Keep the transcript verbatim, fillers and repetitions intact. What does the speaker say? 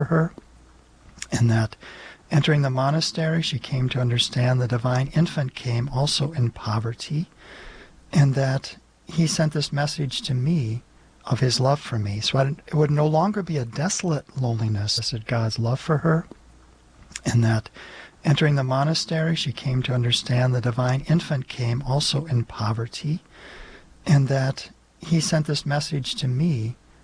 her, and that entering the monastery, she came to understand the divine infant came also in poverty, and that he sent this message to me of his love for me. So I, it would no longer be a desolate loneliness. I said God's love for her, and that entering the monastery, she came to understand the divine infant came also in poverty, and that he sent this message to me